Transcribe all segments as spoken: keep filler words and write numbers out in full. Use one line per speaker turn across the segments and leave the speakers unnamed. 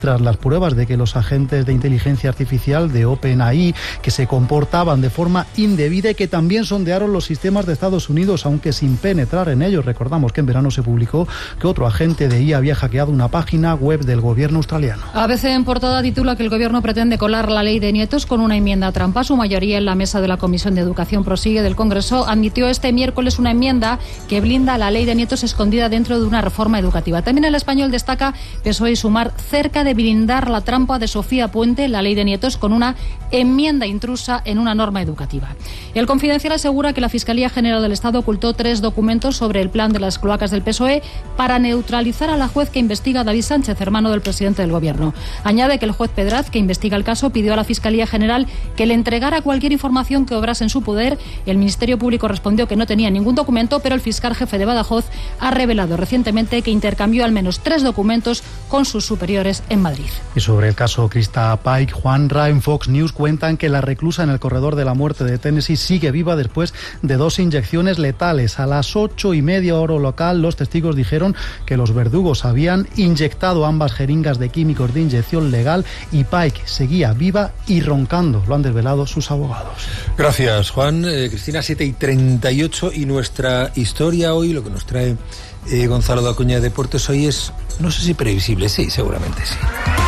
tras las pruebas de que los agentes de inteligencia artificial de OpenAI que se comportaban de forma indebida y que también sondearon los sistemas de Estados Unidos, aunque sin penetrar en ellos. Recordamos que en verano se publicó que otro agente de I A había hackeado una página web del gobierno australiano.
A B C en portada titula que el gobierno pretende colar la ley de nietos con una enmienda trampa. Su mayoría en la mesa de la Comisión de Educación Prosigue del Congreso admitió este miércoles una enmienda que blinda la ley de nietos escondida dentro de una reforma educativa. También El Español destaca P S O E y Sumar cerca de blindar la trampa de Sofía Puente, la ley de nietos, con una enmienda intrusa en una norma educativa. El Confidencial asegura que la Fiscalía General del Estado ocultó tres documentos sobre el plan de las cloacas del P S O E para neutralizar a la juez que investiga a David Sánchez, hermano del presidente del Gobierno. Añade que el juez Pedraz, que investiga el caso, pidió a la Fiscalía General que le entregara cualquier información que obrase en su poder. El Ministerio Público respondió que no tenía ningún documento, pero el fiscal jefe de Badajoz ha revelado recientemente que intercambió al menos tres documentos con sus superiores en Madrid.
Y sobre el caso Krista Paik, Juanra, en Fox News cuentan que la reclusa en el corredor de la muerte de Tennessee sigue viva después de dos inyecciones letales. A las ocho y media hora local, los testigos dijeron que los verdugos habían inyectado ambas jeringas de químicos de inyección legal y Paik seguía viva y roncando. Lo han desvelado sus abogados.
Gracias, Juan. Eh, Cristina, siete y treinta y ocho, y nuestra historia hoy, lo que nos trae eh, Gonzalo de Acuña de Deportes hoy es, no sé si previsible, sí, seguramente sí.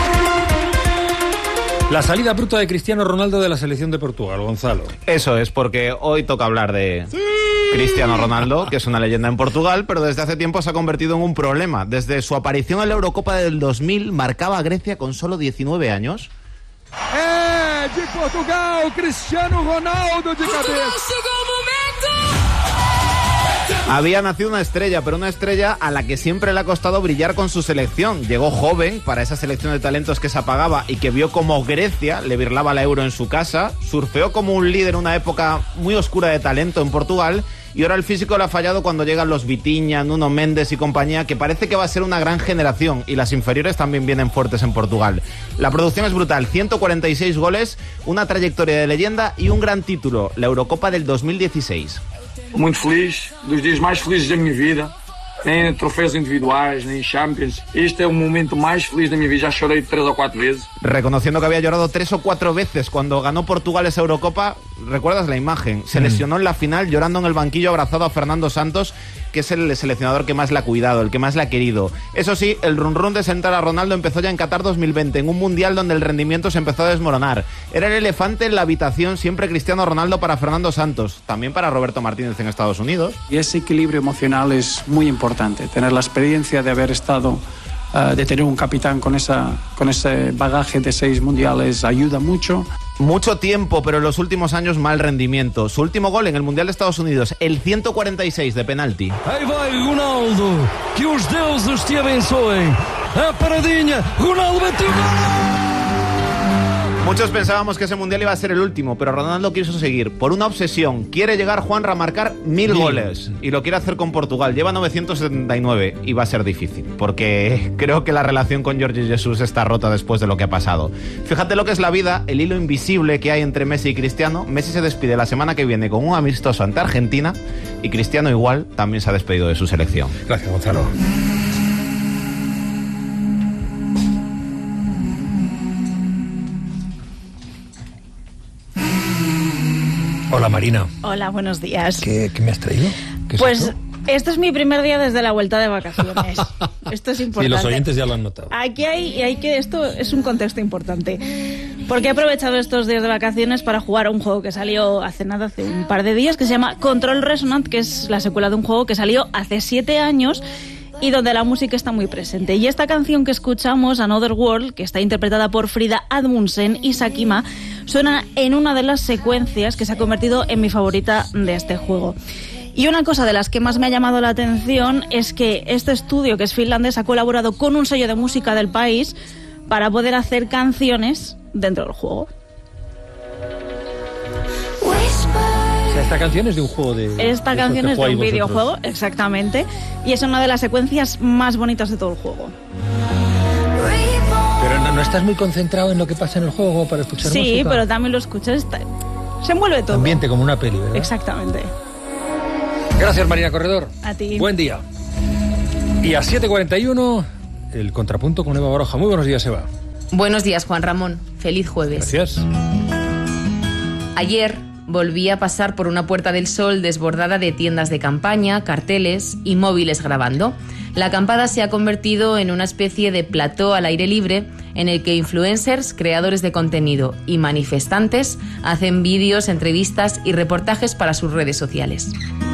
La salida bruta de Cristiano Ronaldo de la selección de Portugal, Gonzalo.
Eso es, porque hoy toca hablar de ¡sí! Cristiano Ronaldo, que es una leyenda en Portugal, pero desde hace tiempo se ha convertido en un problema. Desde su aparición en la Eurocopa del dos mil, marcaba a Grecia con solo diecinueve años.
¡Eh! De Portugal, Cristiano Ronaldo de cabeza.
Había nacido una estrella, pero una estrella a la que siempre le ha costado brillar con su selección. Llegó joven para esa selección de talentos que se apagaba y que vio como Grecia le birlaba la Euro en su casa. Surfeó como un líder una época muy oscura de talento en Portugal. Y ahora el físico le ha fallado cuando llegan los Vitinha, Nuno Mendes y compañía, que parece que va a ser una gran generación, y las inferiores también vienen fuertes en Portugal. La producción es brutal, ciento cuarenta y seis goles, una trayectoria de leyenda y un gran título, la Eurocopa del dos mil dieciséis.
Muito feliz, dos dias mais felizes da minha vida, nem em troféus individuais, nem em Champions. Este é o momento mais feliz da minha vida, já chorei tres ou quatro veces.
Reconociendo que había llorado tres o cuatro veces cuando ganó Portugal esa Eurocopa. ¿Recuerdas la imagen? Se lesionó en la final llorando en el banquillo abrazado a Fernando Santos, que es el seleccionador que más le ha cuidado, el que más le ha querido. Eso sí, el run run de sentar a Ronaldo empezó ya en Qatar dos mil veinte, en un mundial donde el rendimiento se empezó a desmoronar. Era el elefante en la habitación, siempre Cristiano Ronaldo para Fernando Santos, también para Roberto Martínez en Estados Unidos.
Y ese equilibrio emocional es muy importante, tener la experiencia de haber estado, uh, de tener un capitán con, esa, con ese bagaje de seis mundiales ayuda mucho.
Mucho tiempo, pero en los últimos años mal rendimiento. Su último gol en el Mundial de Estados Unidos, el ciento cuarenta y seis de penalti.
Ahí va Ronaldo, que os deuses te abençoem. A paradinha, Ronaldo metió gol.
Muchos pensábamos que ese Mundial iba a ser el último, pero Ronaldo quiso seguir. Por una obsesión, quiere llegar Juanra a marcar mil, mil goles. Y lo quiere hacer con Portugal. Lleva novecientos setenta y nueve y va a ser difícil, porque creo que la relación con Jorge Jesús está rota después de lo que ha pasado. Fíjate lo que es la vida, el hilo invisible que hay entre Messi y Cristiano. Messi se despide la semana que viene con un amistoso ante Argentina y Cristiano igual también se ha despedido de su selección.
Gracias, Gonzalo. Hola, Marina.
Hola, buenos días.
¿Qué, qué me has traído? ¿Qué es
pues
esto?
Este es mi primer día desde la vuelta de vacaciones. Esto es importante.
Sí, los oyentes ya lo han notado.
Aquí hay, hay que, esto es un contexto importante. Porque he aprovechado estos días de vacaciones para jugar a un juego que salió hace nada, hace un par de días, que se llama Control Resonant, que es la secuela de un juego que salió hace siete años y donde la música está muy presente. Y esta canción que escuchamos, Another World, que está interpretada por Frida Admundsen y Sakima, suena en una de las secuencias que se ha convertido en mi favorita de este juego. Y una cosa de las que más me ha llamado la atención es que este estudio, que es finlandés, ha colaborado con un sello de música del país para poder hacer canciones dentro del juego.
O sea, esta canción es de un juego de...
Esta
de
canción es de un
vosotros.
videojuego, exactamente, y es una de las secuencias más bonitas de todo el juego.
Pero no, no estás muy concentrado en lo que pasa en el juego para escuchar
sí,
música.
Sí, pero también lo escuchas, está... se envuelve todo.
Ambiente como una peli, ¿verdad?
Exactamente.
Gracias, Marina Corredor.
A ti.
Buen día. Y a siete cuarenta y uno, el contrapunto con Eva Baroja. Muy buenos días, Eva.
Buenos días, Juan Ramón. Feliz jueves.
Gracias.
Ayer volví a pasar por una Puerta del Sol desbordada de tiendas de campaña, carteles y móviles grabando. La acampada se ha convertido en una especie de plató al aire libre en el que influencers, creadores de contenido y manifestantes hacen vídeos, entrevistas y reportajes para sus redes sociales.